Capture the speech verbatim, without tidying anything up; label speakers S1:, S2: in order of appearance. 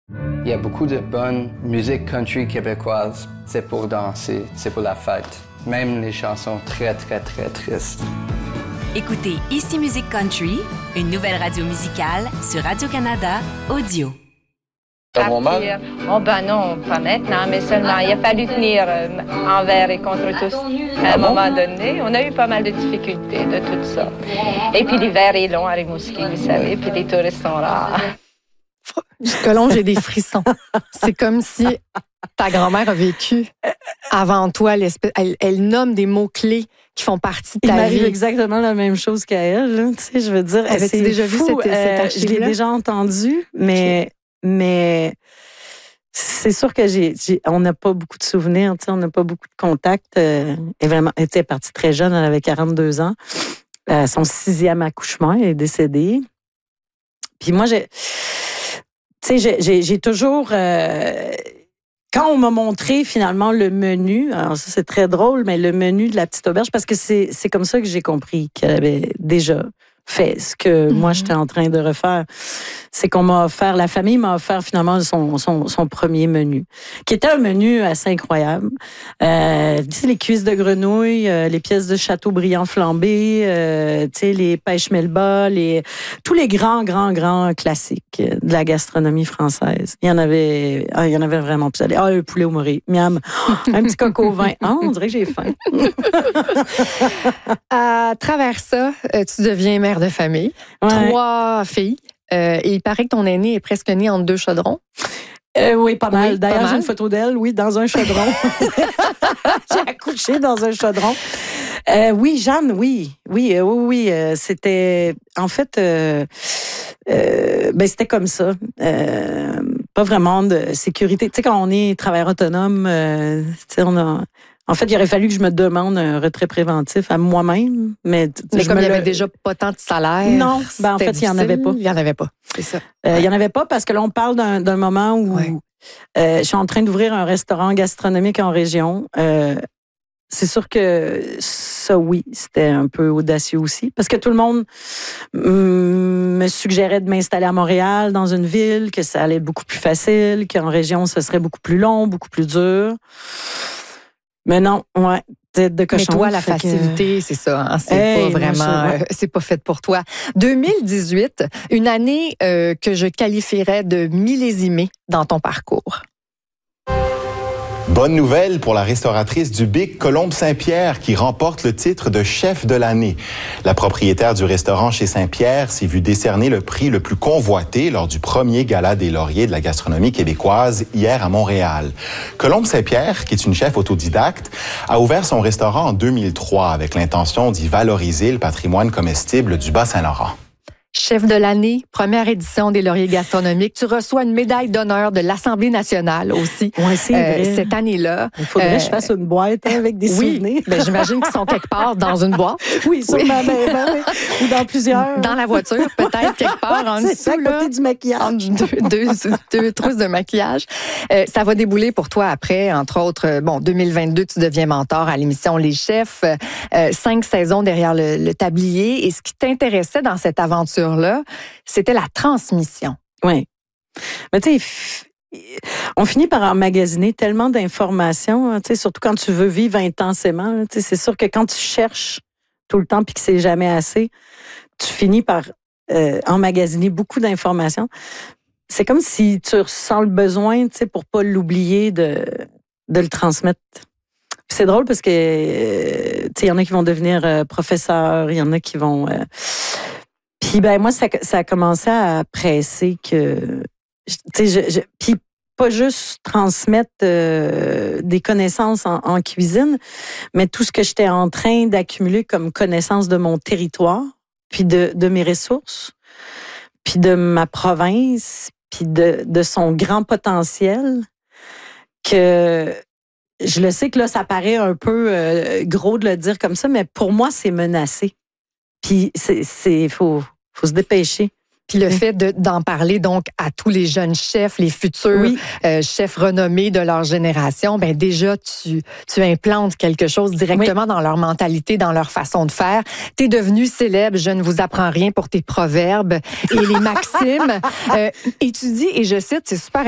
S1: Il y a beaucoup de bonne musique country québécoise. C'est pour danser, c'est pour la fête. Même les chansons très, très, très tristes.
S2: Écoutez Ici Musique Country, une nouvelle radio musicale sur Radio-Canada Audio.
S1: T'as mon mal?
S3: Oh ben non, pas maintenant, mais seulement il a fallu tenir euh, envers et contre tous. À un moment donné, on a eu pas mal de difficultés de toutes sortes. Et puis l'hiver est long à Rimouski, vous savez, puis les touristes sont rares.
S4: Colombe, j'ai des frissons. C'est comme si ta grand-mère a vécu avant toi. Elle, elle nomme des mots-clés qui font partie de ta
S5: vie. Il m'arrive
S4: vie.
S5: exactement la même chose qu'à elle. Là. Tu sais, je veux dire,
S4: avais-tu
S5: c'est
S4: déjà
S5: fou.
S4: vu cette,
S5: euh,
S4: cette archive-là?
S5: Je l'ai déjà entendu, mais... Okay. Mais c'est sûr que j'ai, j'ai on n'a pas beaucoup de souvenirs, tu sais, on n'a pas beaucoup de contacts. Euh, elle, vraiment, elle était partie très jeune, elle avait quarante-deux ans. Euh, son sixième accouchement, elle est décédée. Puis moi, j'ai, tu sais, j'ai, j'ai, j'ai toujours... Euh, quand on m'a montré finalement le menu, alors ça c'est très drôle, mais le menu de la petite auberge, parce que c'est, c'est comme ça que j'ai compris qu'elle avait déjà fait ce que mm-hmm. moi j'étais en train de refaire. C'est qu'on m'a offert, la famille m'a offert finalement son, son, son premier menu, qui était un menu assez incroyable. Euh, tu sais, les cuisses de grenouille, euh, les pièces de Châteaubriand flambées, euh, tu sais, les pêches melba, les, tous les grands, grands, grands classiques de la gastronomie française. Il y en avait, ah, il y en avait vraiment plus. Ah, le poulet au morée, miam, un petit coq au vin. Ah, on dirait que j'ai faim.
S4: À travers ça, tu deviens mère de famille. Ouais. Trois filles. Euh, et il paraît que ton aînée est presque née entre deux chaudrons.
S5: Euh, oui, pas mal.
S4: Oui,
S5: D'ailleurs,
S4: pas mal.
S5: J'ai une photo d'elle, oui, dans un chaudron. J'ai accouché dans un chaudron. Euh, oui, Jeanne, oui. Oui, euh, oui, oui. Euh, c'était, en fait, euh, euh, ben, c'était comme ça. Euh, pas vraiment de sécurité. Tu sais, quand on est travailleur autonome, euh, tu sais, on a... En fait, il aurait fallu que je me demande un retrait préventif à moi-même. Mais,
S4: mais
S5: je
S4: comme
S5: me
S4: il n'y
S5: le...
S4: avait déjà pas tant de salaire.
S5: Non, ben en fait, il n'y en avait pas.
S4: Il n'y en avait pas, c'est ça.
S5: Euh, il n'y en avait pas parce que là, on parle d'un, d'un moment où ouais. euh, je suis en train d'ouvrir un restaurant gastronomique en région. Euh, c'est sûr que ça, oui, c'était un peu audacieux aussi. Parce que tout le monde mm, me suggérait de m'installer à Montréal, dans une ville, que ça allait être beaucoup plus facile, qu'en région, ce serait beaucoup plus long, beaucoup plus dur. Mais non, ouais, tête de cochon.
S4: Mais toi, la
S5: fait
S4: facilité, que... c'est ça. Hein, c'est
S5: hey,
S4: pas vraiment,
S5: moi,
S4: euh, c'est pas fait pour toi. deux mille dix-huit, une année euh, que je qualifierais de millésimée dans ton parcours.
S6: Bonne nouvelle pour la restauratrice du Bic, Colombe Saint-Pierre, qui remporte le titre de chef de l'année. La propriétaire du restaurant chez Saint-Pierre s'est vue décerner le prix le plus convoité lors du premier gala des lauriers de la gastronomie québécoise hier à Montréal. Colombe Saint-Pierre, qui est une chef autodidacte, a ouvert son restaurant en deux mille trois avec l'intention d'y valoriser le patrimoine comestible du Bas-Saint-Laurent.
S4: Chef de l'année, première édition des lauriers gastronomiques. Tu reçois une médaille d'honneur de l'Assemblée nationale aussi.
S5: Oui, c'est vrai.
S4: Euh, cette année-là.
S5: Il faudrait euh, que je fasse une boîte hein, avec des
S4: oui,
S5: souvenirs.
S4: Ben, j'imagine qu'ils sont quelque part dans une boîte.
S5: Oui, sur oui. ma maison. Ou dans plusieurs.
S4: Dans la voiture, peut-être, quelque part en
S5: c'est
S4: dessous.
S5: C'est à côté là, du maquillage.
S4: Deux, deux, deux trousses de maquillage. Euh, ça va débouler pour toi après, entre autres, bon, deux mille vingt-deux, tu deviens mentor à l'émission Les Chefs. Euh, cinq saisons derrière le, le tablier. Et ce qui t'intéressait dans cette aventure-là, c'était la transmission.
S5: Oui. Mais tu sais, on finit par emmagasiner tellement d'informations, tu sais, surtout quand tu veux vivre intensément. Tu sais, c'est sûr que quand tu cherches tout le temps puis que c'est jamais assez, tu finis par euh, emmagasiner beaucoup d'informations. C'est comme si tu ressens le besoin, tu sais, pour pas l'oublier, de, de le transmettre. Puis c'est drôle parce que, euh, tu sais, il y en a qui vont devenir euh, professeurs, il y en a qui vont... Euh, Puis ben moi ça, ça a commencé à presser que tu sais je, je puis pas juste transmettre euh, des connaissances en, en cuisine, mais tout ce que j'étais en train d'accumuler comme connaissances de mon territoire, puis de de mes ressources, puis de ma province, puis de de son grand potentiel, que je le sais que là ça paraît un peu euh, gros de le dire comme ça, mais pour moi c'est menacé. Puis c'est c'est faut faut se dépêcher.
S4: Puis le fait de, d'en parler donc à tous les jeunes chefs, les futurs oui. euh, chefs renommés de leur génération, ben déjà tu tu implantes quelque chose directement oui. dans leur mentalité, dans leur façon de faire. T'es devenu célèbre, je ne vous apprends rien pour tes proverbes et les maximes. euh, et tu dis, et je cite, c'est super